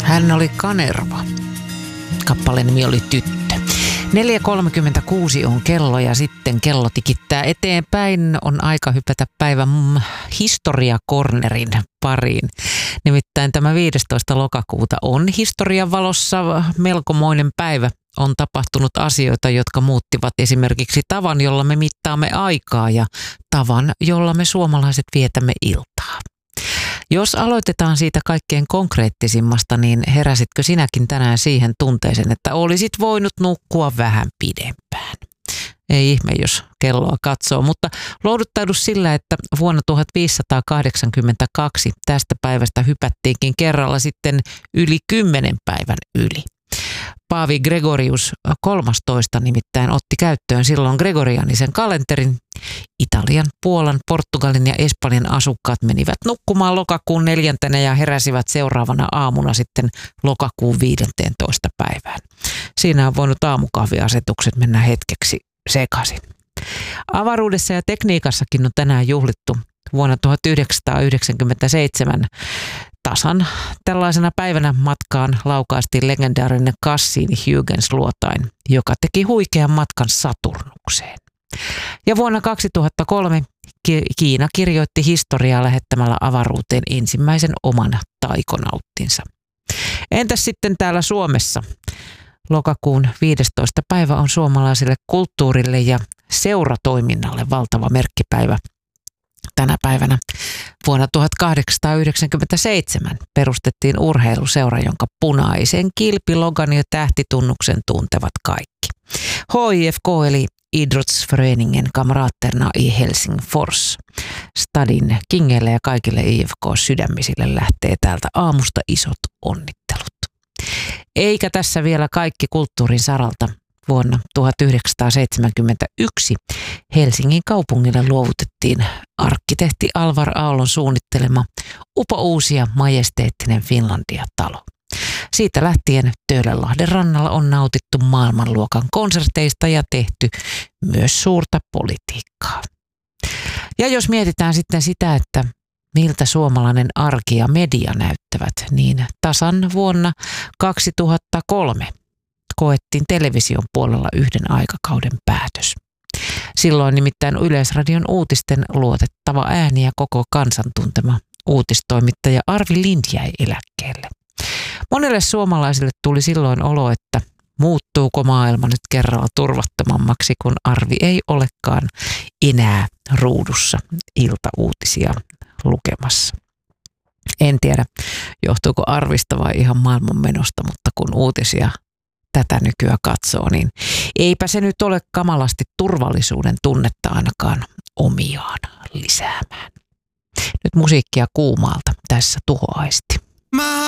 Hän oli Kanerva. Kappaleen nimi oli Tyttö. 4.36 on kello ja sitten kello tikittää eteenpäin. On aika hypätä päivän historiakornerin pariin. Nimittäin tämä 15. lokakuuta on historian valossa melkomoinen päivä. On tapahtunut asioita, jotka muuttivat esimerkiksi tavan, jolla me mittaamme aikaa ja tavan, jolla me suomalaiset vietämme iltaa. Jos aloitetaan siitä kaikkein konkreettisimmasta, niin heräsitkö sinäkin tänään siihen tunteeseen, että olisit voinut nukkua vähän pidempään? Ei ihme, jos kelloa katsoo, mutta lohduttaudu sillä, että vuonna 1582 tästä päivästä hypättiinkin kerralla sitten yli 10 päivän yli. Paavi Gregorius 13 nimittäin otti käyttöön silloin gregorianisen kalenterin. Italian, Puolan, Portugalin ja Espanjan asukkaat menivät nukkumaan lokakuun 4. ja heräsivät seuraavana aamuna sitten lokakuun 15. päivään. Siinä on voinut aamukahviasetukset mennä hetkeksi sekaisin. Avaruudessa ja tekniikassakin on tänään juhlittu. Vuonna 1997 tasan tällaisena päivänä matkaan laukaistiin legendaarinen Cassini-Huygens-luotain, joka teki huikean matkan Saturnukseen. Ja vuonna 2003 Kiina kirjoitti historiaa lähettämällä avaruuteen ensimmäisen oman taikonauttinsa. Entäs sitten täällä Suomessa? Lokakuun 15. päivä on suomalaiselle kulttuurille ja seuratoiminnalle valtava merkkipäivä. Tänä päivänä vuonna 1897 perustettiin urheiluseura, jonka punaisen kilpilogan ja tähtitunnuksen tuntevat kaikki. HIFK eli Idrottsföreningen Kamraterna i Helsingfors. Stadin kingeille ja kaikille IFK-sydämisille lähtee täältä aamusta isot onnittelut. Eikä tässä vielä kaikki kulttuurin saralta. Vuonna 1971 Helsingin kaupungille luovutettiin arkkitehti Alvar Aallon suunnittelema upouusi ja majesteettinen Finlandia-talo. Siitä lähtien Töölönlahden rannalla on nautittu maailmanluokan konserteista ja tehty myös suurta politiikkaa. Ja jos mietitään sitten sitä, että miltä suomalainen arki ja media näyttävät, niin tasan vuonna 2003 koettiin television puolella yhden aikakauden päätös. Silloin nimittäin Yleisradion uutisten luotettava ääni ja koko kansan tuntema uutistoimittaja Arvi Lind jäi eläkkeelle. Monelle suomalaisille tuli silloin olo, että muuttuuko maailma nyt kerralla turvattomammaksi, kun Arvi ei olekaan enää ruudussa iltauutisia lukemassa. En tiedä, johtuuko Arvista vai ihan maailman menosta, mutta kun uutisia tätä nykyään katsoo, niin eipä se nyt ole kamalasti turvallisuuden tunnetta ainakaan omiaan lisäämään. Nyt musiikkia Kuumaalta, tässä Tuhoaisti.